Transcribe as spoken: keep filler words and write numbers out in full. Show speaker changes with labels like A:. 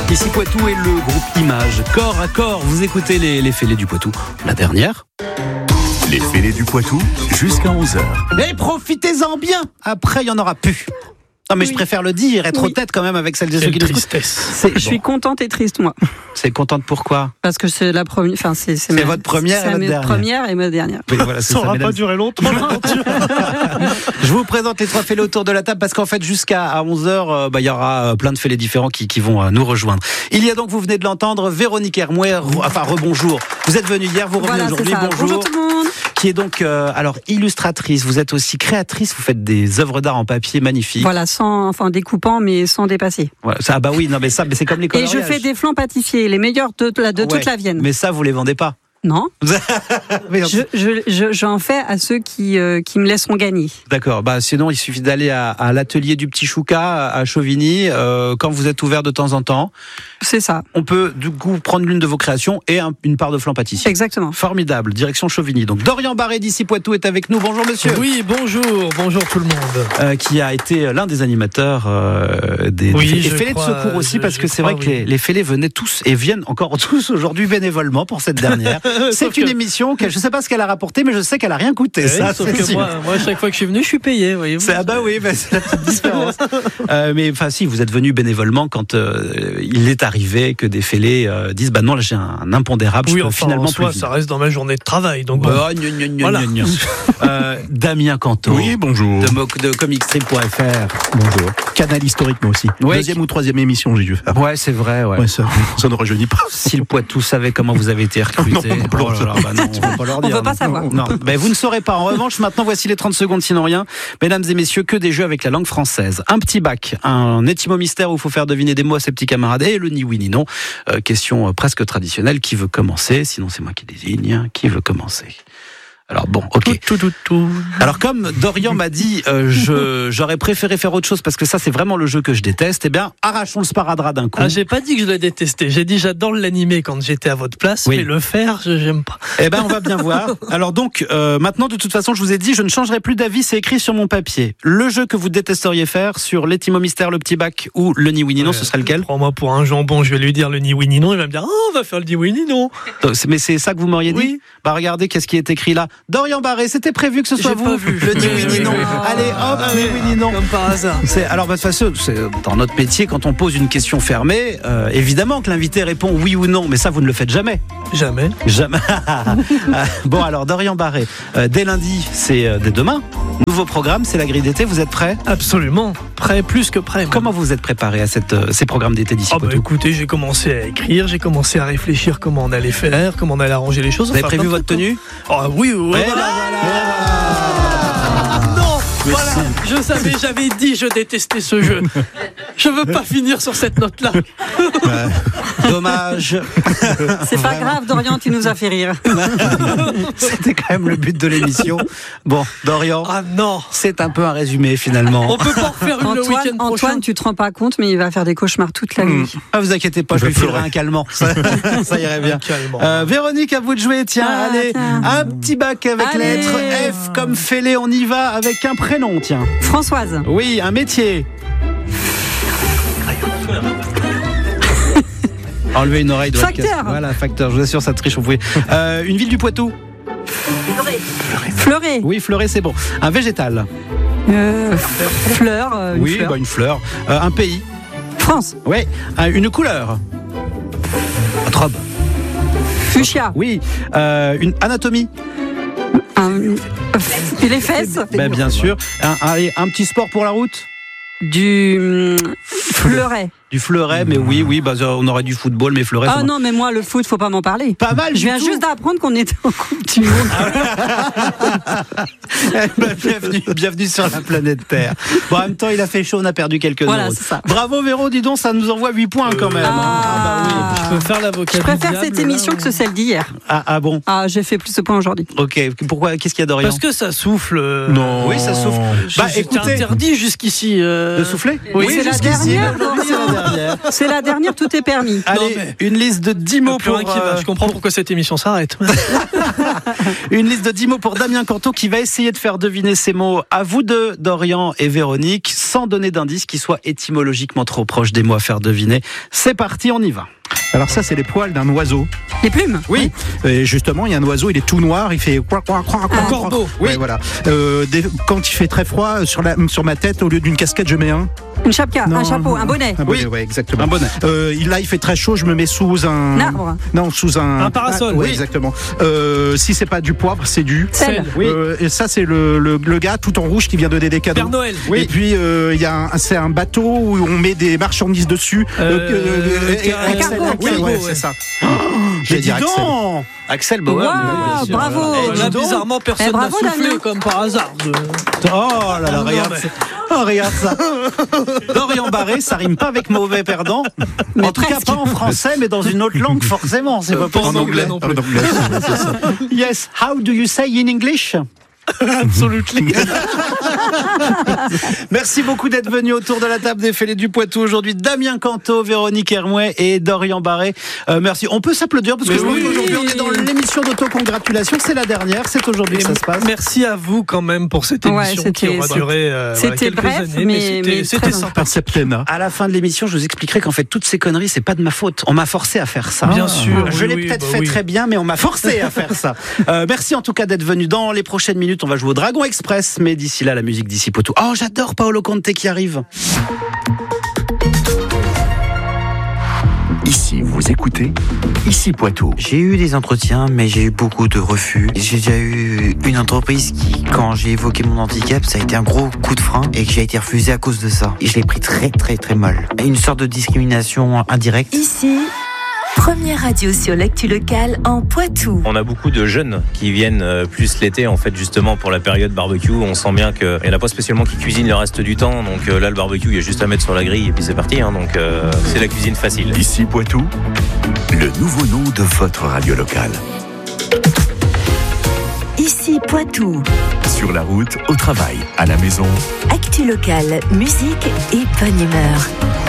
A: Ici Poitou et le groupe Image. Corps à corps, vous écoutez les, les fêlés du Poitou. La dernière.
B: Les fêlés du Poitou, jusqu'à onze heures.
A: Et profitez-en bien. Après, il n'y en aura plus. Non, mais oui. Je préfère le dire, être oui. honnête quand même avec celles et ceux qui nous écoutent.
C: Je bon. suis contente et triste, moi.
A: C'est contente pourquoi ?
C: Parce que c'est la première. Enfin, c'est, c'est,
A: c'est
C: ma,
A: votre première
C: c'est
A: et votre
C: ma
A: dernière.
C: première et ma dernière.
A: Oui, voilà,
D: ça n'aura pas duré longtemps.
A: Je vous présente les trois fêlés autour de la table parce qu'en fait, jusqu'à onze heures, euh, bah, il y aura plein de fêlés différents qui, qui vont euh, nous rejoindre. Il y a donc, vous venez de l'entendre, Véronique Hermouet. Enfin, rebonjour. Vous êtes venue hier, vous revenez
C: voilà,
A: aujourd'hui. Bonjour.
C: Bonjour tout le monde.
A: Qui est donc euh, alors illustratrice. Vous êtes aussi créatrice. Vous faites des œuvres d'art en papier magnifiques.
C: Voilà, sans, enfin découpant, mais sans dépasser.
A: Voilà, ça, ah bah oui, non mais ça, mais c'est comme les coloriages.
C: Et je fais des flancs pâtissiers, les meilleurs de, de, de ouais, toute la Vienne.
A: Mais ça, vous les vendez pas.
C: Non. je, je, je, j'en fais à ceux qui, euh, qui me laisseront gagner.
A: D'accord. Bah, sinon, il suffit d'aller à, à l'atelier du Petit Chouka à Chauvigny euh, quand vous êtes ouvert de temps en temps.
C: C'est ça.
A: On peut du coup prendre l'une de vos créations et un, une part de flan pâtissier.
C: Exactement.
A: Formidable. Direction Chauvigny. Donc Dorian Barré d'ici Poitou est avec nous. Bonjour monsieur.
D: Oui, bonjour. Bonjour tout le monde.
A: Euh, qui a été l'un des animateurs euh, des,
D: oui,
A: des fêlés de secours aussi je, parce que c'est crois, vrai que oui. les, les fêlés venaient tous et viennent encore tous aujourd'hui bénévolement pour cette dernière. C'est une que... émission que je ne sais pas ce qu'elle a rapporté, mais je sais qu'elle a rien coûté. Oui, ça,
D: sauf que moi, moi, chaque fois que je suis venu, je suis payé. Voyez-vous.
A: C'est, ah bah oui, bah, c'est la petite différence. euh, mais enfin, si vous êtes venu bénévolement quand euh, il est arrivé que des fêlés euh, disent bah non, là j'ai un impondérable.
D: Oui,
A: je peux
D: enfin,
A: finalement
D: en soi,
A: plus
D: ça reste dans ma journée de travail. Donc bon.
A: oh, gna, gna, gna,
D: voilà.
A: gna, gna. euh, Damien Canto.
B: Oui, bonjour.
A: De, de comicstrip point f r.
B: Bonjour. Canal historique, moi aussi. Ouais, Deuxième qui... ou troisième émission, j'ai dû faire.
A: Ouais, c'est vrai. Ouais.
B: Ouais, ça, ça ne rajeunit pas.
A: Si le Poitou savait comment vous avez été recruté.
B: Non, non,
A: oh là là, bah non, on ne peut pas leur dire.
C: On veut pas savoir.
A: Non, ben vous ne saurez pas. En revanche, maintenant, voici les trente secondes, sinon rien. Mesdames et messieurs, que des jeux avec la langue française. Un petit bac, un étymomystère où il faut faire deviner des mots à ses petits camarades et le ni oui ni non. Euh, question euh, presque traditionnelle. Qui veut commencer ? Sinon, c'est moi qui désigne. Qui veut commencer ? Alors bon, ok.
D: Tout, tout, tout, tout.
A: Alors comme Dorian m'a dit, euh, je, j'aurais préféré faire autre chose parce que ça c'est vraiment le jeu que je déteste. Eh bien, arrachons le sparadrap d'un coup.
D: Ah, j'ai pas dit que je le détestais. J'ai dit j'adore l'animer quand j'étais à votre place, oui. mais le faire, je, j'aime pas.
A: Eh ben, on va bien voir. Alors donc, euh, maintenant de toute façon, je vous ai dit, je ne changerai plus d'avis. C'est écrit sur mon papier. Le jeu que vous détesteriez faire sur l'étymomystère, le petit bac ou le ni oui ni non, ouais, ce serait lequel ?
D: Prends-moi pour un jambon, je vais lui dire le ni oui ni non. Il va me dire oh, on va faire le ni oui ni non.
A: Mais c'est ça que vous m'auriez dit ?
D: Oui.
A: Bah regardez, qu'est-ce qui est écrit là ? Dorian Barré, c'était prévu que ce soit
D: J'ai
A: vous.
D: Pas vu.
A: Le ni oui ni non. Allez, hop, ni oui ni non.
D: Comme par hasard.
A: C'est, alors, bah, de toute façon, c'est, dans notre métier, quand on pose une question fermée, euh, évidemment que l'invité répond oui ou non, mais ça, vous ne le faites jamais.
D: Jamais.
A: Jamais. Bon, alors, Dorian Barré, euh, dès lundi, c'est euh, dès demain. Nouveau programme, c'est la grille d'été. Vous êtes prêts ?
D: Absolument. Prêt, plus que prêt. Même.
A: Comment vous vous êtes préparé à cette, euh, ces programmes d'été d'ici ?
D: Ah bah, écoutez, j'ai commencé à écrire, j'ai commencé à réfléchir comment on allait faire, comment on allait arranger les choses.
A: Vous avez enfin, prévu votre tenue ?
D: Ah oui, oui.
A: Ouais, voilà. voilà.
D: Mais voilà, si. Je savais, j'avais dit, je détestais ce jeu. Je veux pas finir sur cette note-là.
A: Ouais. Dommage.
C: C'est pas grave, Dorian, tu nous as fait rire.
A: C'était quand même le but de l'émission. Bon, Dorian.
D: Ah non.
A: C'est un peu un résumé finalement.
D: On peut pas refaire une
C: Antoine,
D: le week-end prochain.
C: Antoine, tu te rends pas compte, mais il va faire des cauchemars toute la nuit.
A: Ah, vous inquiétez pas, je, je lui filerai un calmant. Ça, ça irait bien. Euh, Véronique, à vous de jouer. Tiens, ah, allez, tiens. Un petit bac avec
C: allez.
A: lettre F comme fêlé. On y va avec un prénom, tiens.
C: Françoise.
A: Oui, un métier. Enlever une oreille de
C: facteur.
A: Votre voilà, facteur. Je vous assure, ça triche. Vous pouvez. Euh, une ville du Poitou.
C: Fleuret. Fleuret.
A: Oui, Fleuret, c'est bon. Un végétal.
C: Euh, fleur. Euh, une
A: oui,
C: fleur.
A: Bah, une fleur. Euh, un pays.
C: France.
A: Oui. Euh, une couleur. Votre robe.
C: Fuchsia.
A: Oui. Euh, une anatomie.
C: Un, les fesses.
A: Ben, bien sûr. Un, un, un petit sport pour la route.
C: Du fleuret.
A: Du fleuret, mais oui, oui, bah, on aurait du football, mais fleuret.
C: Ah non, mais moi, le foot, faut pas m'en parler.
A: Pas mal.
C: Je viens
A: tout.
C: juste d'apprendre qu'on était en Coupe du Monde.
A: bienvenue, bienvenue sur la planète Terre. Bon, en même temps, il a fait chaud, on a perdu quelques
C: voilà,
A: neurones.
C: C'est ça.
A: Bravo Véro, dis donc, ça nous envoie huit points quand même.
C: Ah,
A: ah bah oui.
D: Je peux faire l'avocat.
C: Je préfère
D: diable,
C: cette émission
D: là,
C: que celle d'hier.
A: Ah, ah bon.
C: Ah, j'ai fait plus de points aujourd'hui.
A: Ok, pourquoi ? Qu'est-ce qu'il y a Dorian ?
D: Parce que ça souffle.
B: Non.
A: Oui, ça souffle.
D: Bah, écoutez, interdit jusqu'ici. Euh...
A: De souffler ?
D: Oui,
C: oui
D: c'est
C: la
D: jusqu'ici.
C: dernière.
A: C'est la dernière.
D: dernière.
C: C'est la dernière, tout est permis.
A: Allez,
D: mais-
A: une liste de dix mots pour... euh,
D: Je comprends pourquoi cette émission s'arrête.
A: Une liste de dix mots pour Damien Canto qui va essayer de faire deviner ces mots à vous deux, Dorian et Véronique, sans donner d'indices qui soient étymologiquement trop proches des mots à faire deviner. C'est parti, on y va.
B: Alors ça, c'est les poils d'un oiseau.
C: Les plumes.
A: Oui.
B: Et justement, il y a un oiseau, il est tout noir, il fait quoi quoi quoi quoi.
D: Un corbeau.
B: Oui, voilà. Euh, des- quand il fait très froid, sur la sur ma tête, au lieu d'une casquette, je mets un.
C: Une chapka,
B: Non,
C: un chapeau, un bonnet.
B: Un bonnet,
A: Oui.
B: ouais, exactement.
A: Un bonnet.
B: Euh, il- là, il fait très chaud, je me mets sous un.
C: Un arbre.
B: Non, sous un.
D: Un parasol.
B: Ah, ouais,
D: Oui.
B: exactement. Euh, si c'est pas du poivre, c'est du.
C: Sel.
A: Oui.
B: Euh, et ça, c'est le, le, le gars tout en rouge qui vient donner des cadeaux.
D: Père Noël.
B: Et puis euh, il y a un, c'est un bateau où on met des marchandises dessus.
D: Euh,
B: et-
C: un cargo.
B: oui,
D: Oui,
B: ouais,
D: ouais.
B: c'est ça.
A: J'ai
B: dit
A: dit
B: Axel.
A: non Axel Bauer.
C: Waouh,
A: mais bien sûr.
C: bravo.
A: Eh, dis
D: Là,
A: donc.
D: bizarrement, personne
C: Eh,
D: n'a
C: bravo,
D: soufflé
C: Damien.
D: comme par hasard. Je-
A: Oh là là,
D: non,
A: regarde
D: mais-
A: ça. Oh, regarde ça. Dorian Barré, ça rime pas avec mauvais perdant.
C: Mais
A: en tout
C: presque.
A: cas, pas en français, mais dans une autre langue, forcément. C'est pas
D: Pas en
A: possible.
D: anglais non plus.
A: Yes. How do you say in English?
D: Absolutely.
A: Merci beaucoup d'être venu autour de la table des Fêlés du Poitou aujourd'hui. Damien Canto, Véronique Hermouet et Dorian Barré. Euh, merci. On peut s'applaudir parce que
D: Mais
A: je pense
D: oui.
A: qu'aujourd'hui on est dans l'émission d'autocongratulation. C'est la dernière. C'est aujourd'hui que ça se passe.
D: Merci à vous quand même pour cette
C: Ouais,
D: émission qui
C: c'était-
D: aura duré euh, voilà,
C: c'était
D: quelques
C: bref,
D: années,
C: mais-
D: c'était
C: mais
D: c'était
C: très
D: sympa.
B: Un septennat.
A: À la fin de l'émission, je vous expliquerai qu'en fait toutes ces conneries, c'est pas de ma faute. On m'a forcé à faire ça.
D: Bien sûr,
A: Je
D: oui,
A: l'ai
D: oui,
A: peut-être
D: bah
A: fait
D: oui.
A: très bien, mais on m'a forcé à faire ça. Euh, merci en tout cas d'être venu. Dans les prochaines minutes, on va jouer au Dragon Express, mais d'ici là, la musique d'ici Poitou. Oh, j'adore Paolo Conte qui arrive.
E: Ici, vous écoutez Ici Poitou.
F: J'ai eu des entretiens, mais j'ai eu beaucoup de refus. J'ai déjà eu une entreprise qui, quand j'ai évoqué mon handicap, ça a été un gros coup de frein et que j'ai été refusé à cause de ça. Et je l'ai pris très très très mal. Une sorte de discrimination indirecte.
G: Ici, première radio sur l'actu locale en Poitou.
H: On a beaucoup de jeunes qui viennent euh, plus l'été, en fait, justement pour la période barbecue. On sent bien qu'il n'y en a pas spécialement qui cuisinent le reste du temps. Donc euh, là, le barbecue, il y a juste à mettre sur la grille et puis c'est parti. Hein, donc euh, c'est la cuisine facile.
E: Ici Poitou, le nouveau nom de votre radio locale.
G: Ici Poitou,
E: Sur la route, au travail, à la maison.
G: actu locale, musique et bonne humeur.